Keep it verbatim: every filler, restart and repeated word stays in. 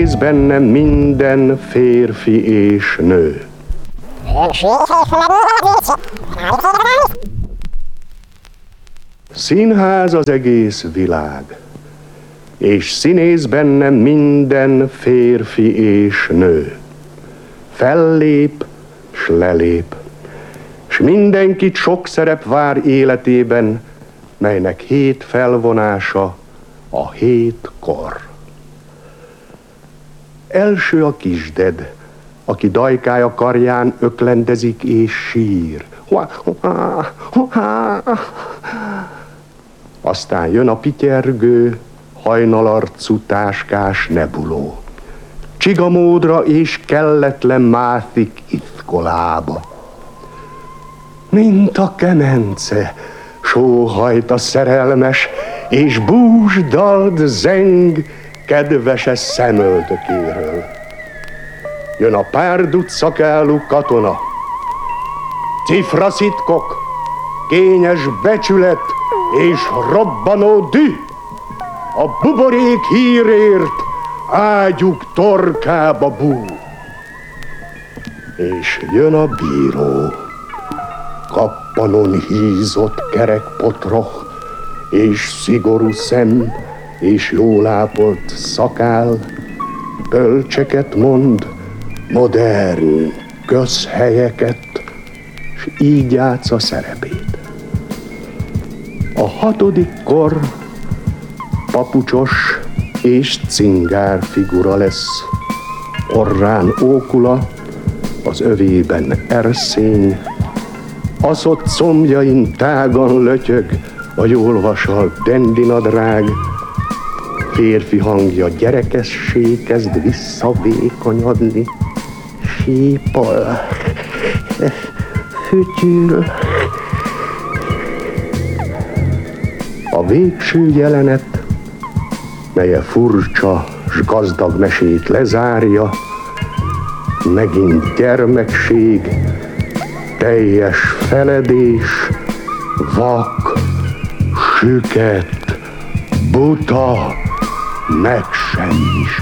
Hisz benne minden férfi és nő. Színház az egész világ, és színész benne minden férfi és nő. Fellép, s lelép, s mindenkit sok szerep vár életében, melynek hét felvonása a hét kor. Első a kisded, aki dajkája karján öklendezik és sír. Aztán jön a pityergő, hajnalarcú táskás nebuló. Csigamódra és kelletlen mászik iszkolába. Mint a kemence, sóhajt a szerelmes, és búsdalt zeng kedvese szemöldökéről. Jön a párduc szakálú katona, cifraszitkok, kényes becsület és robbanó düh. A buborék hírért ágyuk torkába bú. És jön a bíró, kappanon hízott kerekpotroh, és szigorú szem, és jól ápolt szakál, bölcseket mond, modern közhelyeket, s így játsz a szerepét. A hatodik kor papucsos és cingár figura lesz, orrán ókula, az övében erszény, aszott combjain tágan lötyög a jól vasalt dendinadrág, férfi hangja gyerekessé kezd visszavékonyodni, sípol, fütyül. A végső jelenet, melye furcsa s gazdag mesét lezárja, megint gyermekség, teljes feledés, vak, süket, buta, megsemmisülés.